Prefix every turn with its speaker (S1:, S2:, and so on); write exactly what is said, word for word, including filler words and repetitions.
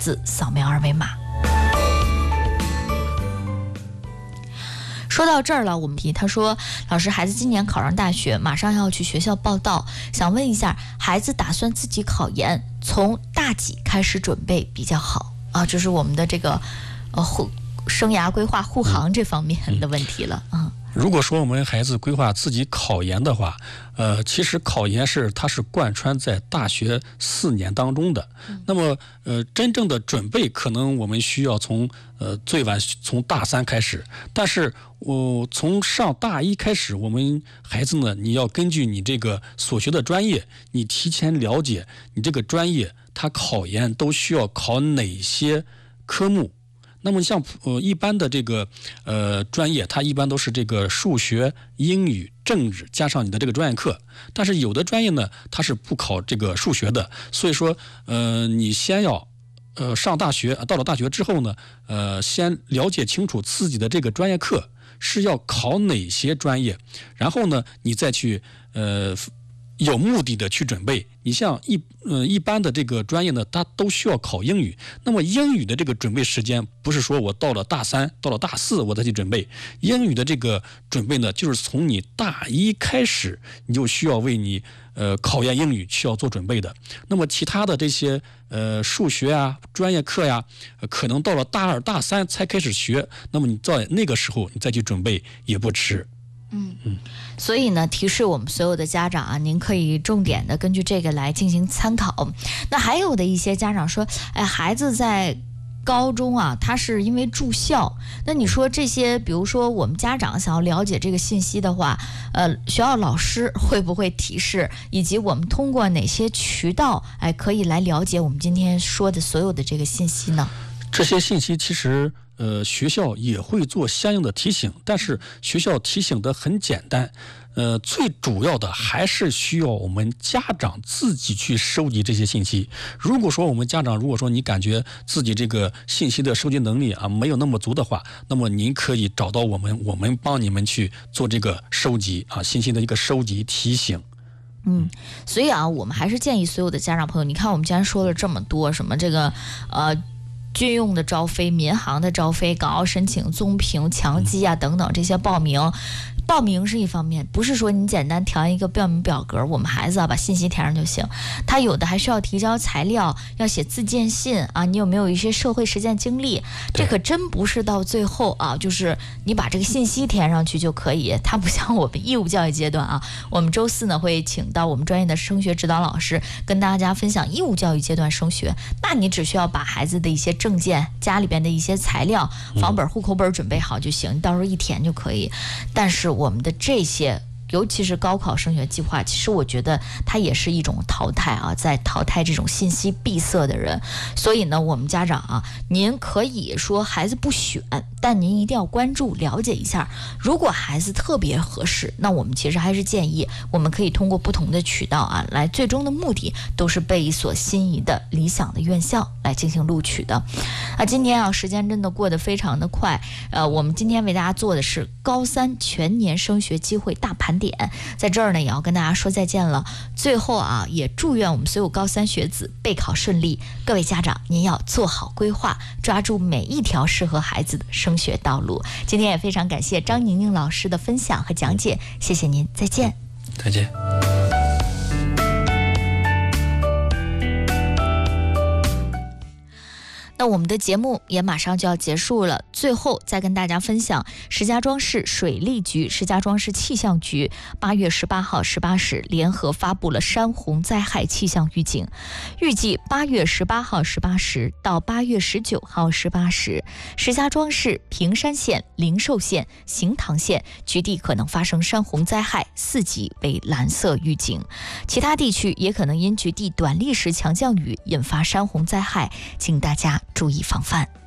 S1: 字扫描二维码。说到这儿了，我们提他说，老师，孩子今年考上大学，马上要去学校报到，想问一下，孩子打算自己考研，从大几开始准备比较好啊？就是我们的这个呃护生涯规划护航这方面的问题了啊。嗯
S2: 如果说我们孩子规划自己考研的话，呃，其实考研是它是贯穿在大学四年当中的。嗯、那么，呃，真正的准备可能我们需要从呃最晚从大三开始，但是我、呃、从上大一开始，我们孩子呢，你要根据你这个所学的专业，你提前了解你这个专业它考研都需要考哪些科目。那么像呃一般的这个呃专业，它一般都是这个数学、英语、政治加上你的这个专业课。但是有的专业呢，它是不考这个数学的，所以说呃你先要呃上大学，到了大学之后呢，呃先了解清楚自己的这个专业课是要考哪些专业，然后呢你再去呃。有目的的去准备。你像一呃一般的这个专业呢，它都需要考英语。那么英语的这个准备时间，不是说我到了大三、到了大四我再去准备。英语的这个准备呢，就是从你大一开始，你就需要为你呃考研英语需要做准备的。那么其他的这些呃数学啊、专业课呀、呃，可能到了大二、大三才开始学。那么你在那个时候你再去准备也不迟。
S1: 嗯嗯，所以呢，提示我们所有的家长啊，您可以重点的根据这个来进行参考。那还有的一些家长说，哎，孩子在高中啊，他是因为住校，那你说这些，比如说我们家长想要了解这个信息的话，呃，学校老师会不会提示，以及我们通过哪些渠道，哎，可以来了解我们今天说的所有的这个信息呢？
S2: 这些信息其实呃学校也会做相应的提醒，但是学校提醒的很简单，呃最主要的还是需要我们家长自己去收集这些信息。如果说我们家长如果说你感觉自己这个信息的收集能力啊没有那么足的话，那么您可以找到我们，我们帮你们去做这个收集啊信息的一个收集提醒。
S1: 嗯，所以啊，我们还是建议所有的家长朋友，你看我们今天说了这么多，什么这个呃。军用的招飞、民航的招飞、港澳申请、综评、强基啊等等这些报名，报名是一方面，不是说你简单填一个报名表格，我们孩子啊把信息填上就行。他有的还需要提交材料，要写自荐信啊，你有没有一些社会实践经历？这可真不是到最后啊，就是你把这个信息填上去就可以。它不像我们义务教育阶段啊，我们周四呢会请到我们专业的升学指导老师跟大家分享义务教育阶段升学。那你只需要把孩子的一些证件、家里边的一些材料、房本、户口本准备好就行，你到时候一填就可以。但是我们的这些，尤其是高考升学计划，其实我觉得它也是一种淘汰啊，在淘汰这种信息闭塞的人。所以呢，我们家长啊，您可以说孩子不选，但您一定要关注了解一下。如果孩子特别合适，那我们其实还是建议我们可以通过不同的渠道啊，来最终的目的都是被一所心仪的理想的院校来进行录取的。啊，今天啊，时间真的过得非常的快。呃，我们今天为大家做的是高三全年升学机会大盘点，在这儿呢也要跟大家说再见了。最后啊，也祝愿我们所有高三学子备考顺利。各位家长，您要做好规划，抓住每一条适合孩子的升学道路。今天也非常感谢张宁宁老师的分享和讲解，谢谢您，再见。
S2: 再见。
S1: 那我们的节目也马上就要结束了，最后再跟大家分享石家庄市水利局、石家庄市气象局八月十八号、十八时联合发布了山洪灾害气象预警。预计八月十八号、十八时到八月十九号、十八时，石家庄市平山县、灵寿县、行塘县局地可能发生山洪灾害，四级为蓝色预警。其他地区也可能因局地短历时强降雨引发山洪灾害，请大家注意防范。